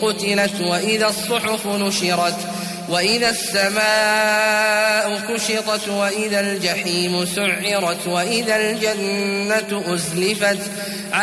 قتلت وإذا الصحف نشرت وإذا السماء كشطت وإذا الجحيم سعرت وإذا الجنة أزلفت